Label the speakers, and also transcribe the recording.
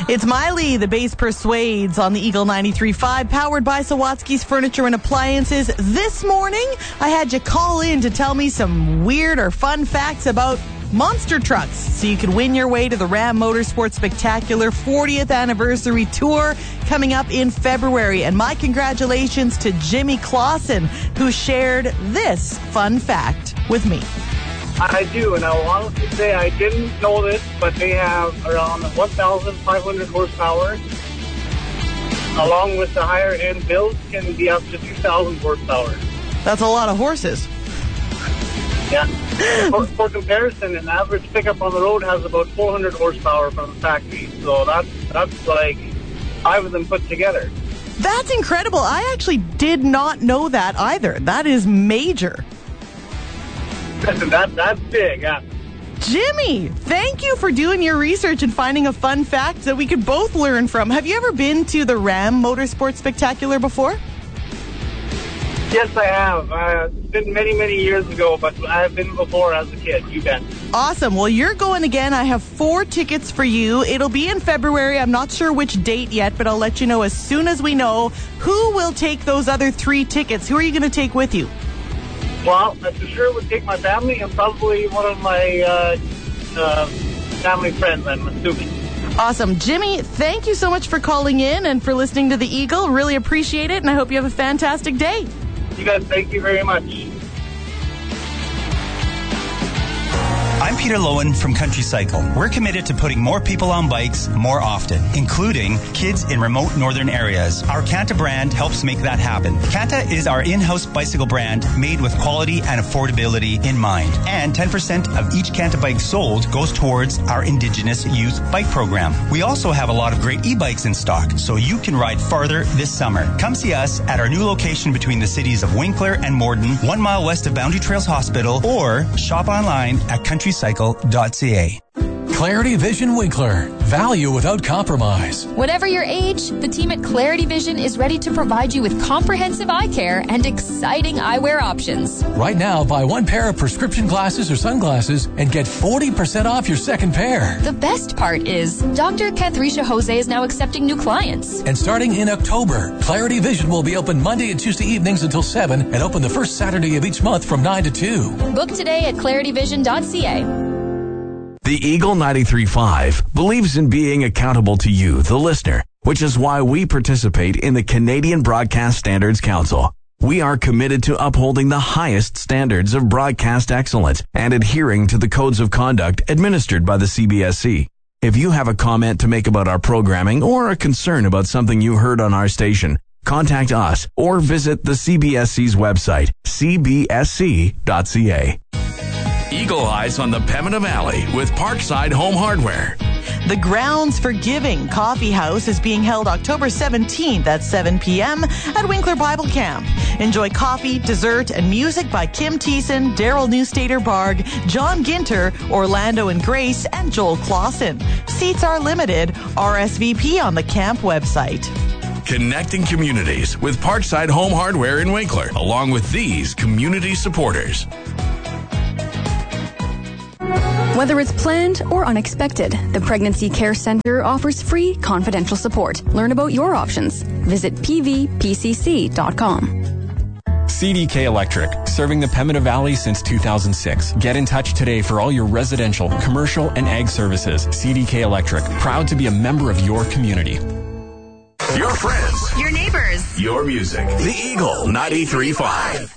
Speaker 1: It's Miley, the bass persuades on the Eagle 93.5, powered by Sawatsky's Furniture and Appliances. This morning, I had you call in to tell me some weird or fun facts about monster trucks, so you can win your way to the Ram Motorsports Spectacular 40th Anniversary Tour coming up in February. And my congratulations to Jimmy Clausen, who shared this fun fact with me.
Speaker 2: I do, and I will honestly say I didn't know this, but they have around 1,500 horsepower. Along with the higher-end builds, can be up to 2,000 horsepower.
Speaker 1: That's a lot of horses.
Speaker 2: Yeah. For comparison, an average pickup on the road has about 400 horsepower from the factory. So that's like 5 of them put together.
Speaker 1: That's incredible. I actually did not know that either. That is major.
Speaker 2: That's big, yeah.
Speaker 1: Jimmy, thank you for doing your research and finding a fun fact that we could both learn from. Have you ever been to the Ram Motorsports Spectacular before?
Speaker 2: Yes, I have. It's been many, many years ago, but I have been before as a kid. You bet.
Speaker 1: Awesome. Well, you're going again. I have 4 tickets for you. It'll be in February. I'm not sure which date yet, but I'll let you know as soon as we know. Who will take those other 3 tickets? Who are you going to take with you?
Speaker 2: Well, I for sure would take my family and probably one of my family friends, I'm assuming.
Speaker 1: Awesome. Jimmy, thank you so much for calling in and for listening to The Eagle. Really appreciate it, and I hope you have a fantastic day.
Speaker 2: You guys, thank you very much.
Speaker 3: I'm Peter Lowen from Country Cycle. We're committed to putting more people on bikes more often, including kids in remote northern areas. Our Kanta brand helps make that happen. Kanta is our in-house bicycle brand made with quality and affordability in mind. And 10% of each Kanta bike sold goes towards our Indigenous Youth Bike Program. We also have a lot of great e-bikes in stock, so you can ride farther this summer. Come see us at our new location between the cities of Winkler and Morden, 1 mile west of Boundary Trails Hospital, or shop online at countrycycle.ca.
Speaker 4: Clarity Vision Winkler. Value without compromise.
Speaker 5: Whatever your age, the team at Clarity Vision is ready to provide you with comprehensive eye care and exciting eyewear options.
Speaker 4: Right now, buy 1 pair of prescription glasses or sunglasses and get 40% off your second pair.
Speaker 5: The best part is Dr. Cathrisha Jose is now accepting new clients.
Speaker 4: And starting in October, Clarity Vision will be open Monday and Tuesday evenings until 7 and open the first Saturday of each month from 9 to 2.
Speaker 5: Book today at clarityvision.ca.
Speaker 6: The Eagle 93.5 believes in being accountable to you, the listener, which is why we participate in the Canadian Broadcast Standards Council. We are committed to upholding the highest standards of broadcast excellence and adhering to the codes of conduct administered by the CBSC. If you have a comment to make about our programming or a concern about something you heard on our station, contact us or visit the CBSC's website, cbsc.ca.
Speaker 7: Eagle Eyes on the Pembina Valley with Parkside Home Hardware.
Speaker 1: The Grounds for Giving Coffee House is being held October 17th at 7 p.m. at Winkler Bible Camp. Enjoy coffee, dessert, and music by Kim Thiessen, Daryl Newstater-Barg, John Ginter, Orlando and Grace, and Joel Clausen. Seats are limited. RSVP on the camp website.
Speaker 7: Connecting communities with Parkside Home Hardware in Winkler, along with these community supporters.
Speaker 8: Whether it's planned or unexpected, the Pregnancy Care Center offers free, confidential support. Learn about your options. Visit pvpcc.com.
Speaker 9: CDK Electric, serving the Pembina Valley since 2006. Get in touch today for all your residential, commercial, and ag services. CDK Electric, proud to be a member of your community.
Speaker 7: Your friends.
Speaker 10: Your neighbors.
Speaker 7: Your music. The Eagle 93.5.